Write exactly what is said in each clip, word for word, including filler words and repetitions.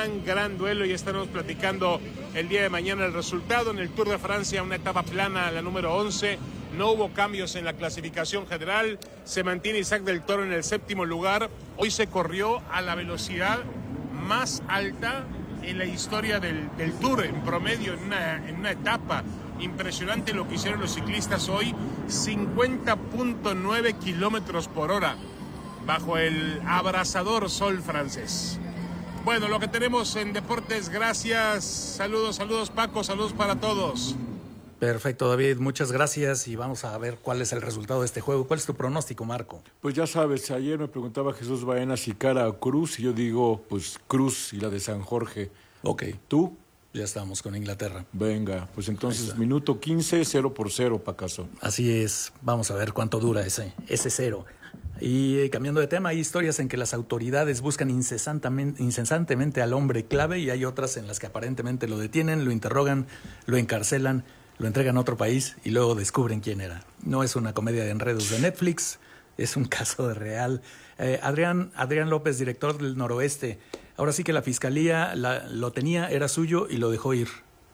gran, gran duelo y estaremos platicando el día de mañana el resultado. En el Tour de Francia, una etapa plana, la número once, no hubo cambios en la clasificación general, se mantiene Isaac del Toro en el séptimo lugar. Hoy se corrió a la velocidad más alta en la historia del, del Tour, en promedio, en una, en una etapa. Impresionante lo que hicieron los ciclistas hoy, cincuenta punto nueve kilómetros por hora, bajo el abrasador sol francés. Bueno, lo que tenemos en deportes, gracias, saludos, saludos Paco, saludos para todos. Perfecto, David, muchas gracias y vamos a ver cuál es el resultado de este juego. ¿Cuál es tu pronóstico, Marco? Pues ya sabes, ayer me preguntaba Jesús Baena si cara o cruz, y yo digo, pues cruz y la de San Jorge. Ok. ¿Tú? Ya estamos con Inglaterra. Venga, pues entonces minuto quince, cero por cero, Pacaso. Así es, vamos a ver cuánto dura ese, ese cero. Y eh, cambiando de tema, hay historias en que las autoridades buscan incesantemente, incesantemente al hombre clave y hay otras en las que aparentemente lo detienen, lo interrogan, lo encarcelan, lo entregan a otro país y luego descubren quién era. No es una comedia de enredos de Netflix, es un caso de real. Eh, Adrián, Adrián López, director del Noroeste, ahora sí que la fiscalía la, lo tenía, era suyo y lo dejó ir.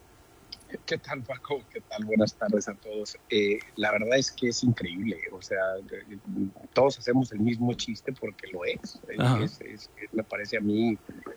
¿Qué tal, Paco? ¿Qué tal? Buenas tardes a todos. Eh, la verdad es que es increíble. O sea, todos hacemos el mismo chiste porque lo es. es, es, es me parece a mí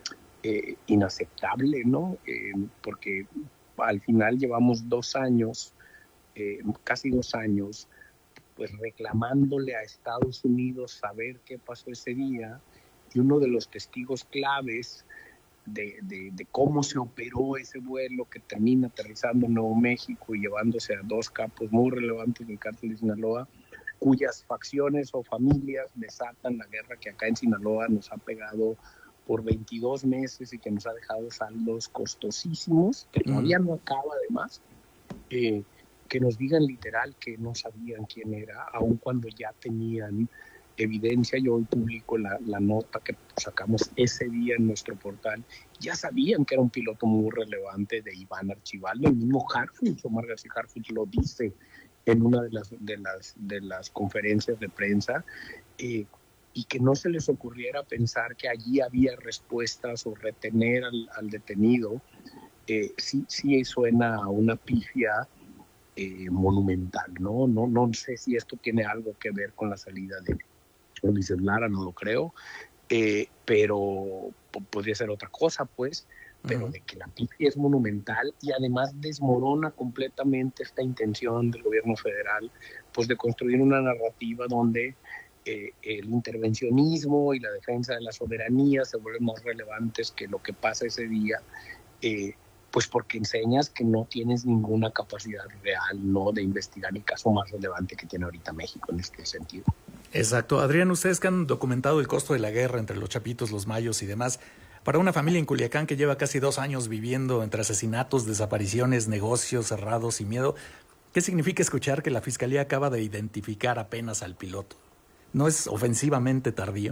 eh, inaceptable, ¿no? Eh, porque al final llevamos dos años, eh, casi dos años, pues reclamándole a Estados Unidos saber qué pasó ese día, y uno de los testigos claves De, de, de cómo se operó ese vuelo que termina aterrizando en Nuevo México y llevándose a dos capos muy relevantes del cártel de Sinaloa, cuyas facciones o familias desatan la guerra que acá en Sinaloa nos ha pegado por veintidós meses y que nos ha dejado saldos costosísimos, que todavía no acaba además, eh, que nos digan literal que no sabían quién era, aun cuando ya tenían evidencia. Yo hoy publico la, la nota que sacamos ese día en nuestro portal. Ya sabían que era un piloto muy relevante de Iván Archibaldo. El mismo Harfuch, Omar García Harfuch, lo dice en una de las, de las, de las conferencias de prensa, eh, y que no se les ocurriera pensar que allí había respuestas o retener al, al detenido, eh, sí, sí suena a una pifia eh, monumental, ¿no? No, no sé si esto tiene algo que ver con la salida de Ulises Lara, no lo creo, eh, pero p- podría ser otra cosa, pues, pero uh-huh. de que la pifia es monumental y además desmorona completamente esta intención del gobierno federal, pues de construir una narrativa donde eh, el intervencionismo y la defensa de la soberanía se vuelven más relevantes que lo que pasa ese día, eh, pues porque enseñas que no tienes ninguna capacidad real, ¿no?, de investigar el caso más relevante que tiene ahorita México en este sentido. Exacto. Adrián, ustedes que han documentado el costo de la guerra entre los chapitos, los mayos y demás, para una familia en Culiacán que lleva casi dos años viviendo entre asesinatos, desapariciones, negocios cerrados y miedo, ¿qué significa escuchar que la Fiscalía acaba de identificar apenas al piloto? ¿No es ofensivamente tardío?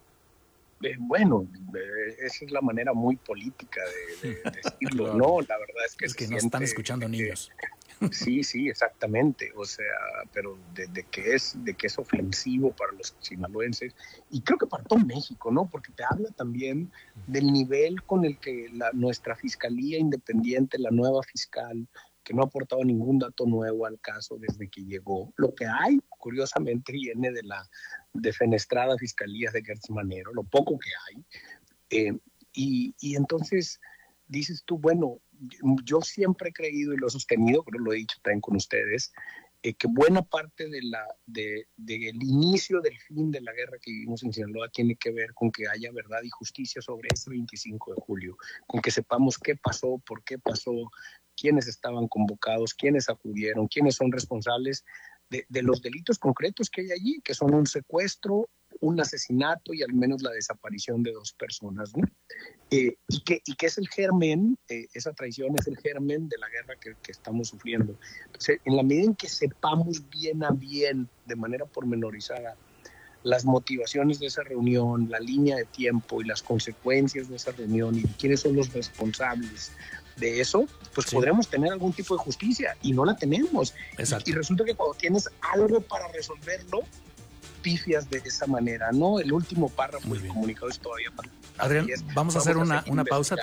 Eh, bueno, eh, esa es la manera muy política de, de decirlo, claro. No, la verdad es que... Es que no están escuchando niños. Que, sí, sí, exactamente, o sea, pero de, de, que es, de que es ofensivo para los sinaloenses, y creo que para todo México, ¿no? Porque te habla también del nivel con el que la, nuestra Fiscalía Independiente, la nueva fiscal, que no ha aportado ningún dato nuevo al caso desde que llegó. Lo que hay, curiosamente, viene de la defenestrada Fiscalía de Gertz Manero, lo poco que hay. Eh, y, y entonces dices tú, bueno, yo siempre he creído y lo he sostenido, pero lo he dicho también con ustedes, eh, que buena parte de la, de, de el inicio del fin de la guerra que vivimos en Sinaloa tiene que ver con que haya verdad y justicia sobre ese veinticinco de julio, con que sepamos qué pasó, por qué pasó, quiénes estaban convocados, quiénes acudieron, quiénes son responsables de, de los delitos concretos que hay allí, que son un secuestro, un asesinato y al menos la desaparición de dos personas, ¿no? Eh, y, que, y que es el germen, eh, esa traición es el germen de la guerra que, que estamos sufriendo. Entonces, en la medida en que sepamos bien a bien, de manera pormenorizada, las motivaciones de esa reunión, la línea de tiempo y las consecuencias de esa reunión y quiénes son los responsables de eso, pues sí, podremos tener algún tipo de justicia y no la tenemos. Exacto. Y, y resulta que cuando tienes algo para resolverlo, pifias de esa manera, ¿no? El último párrafo del comunicado es todavía para... Adrián, vamos a hacer una, una pausa.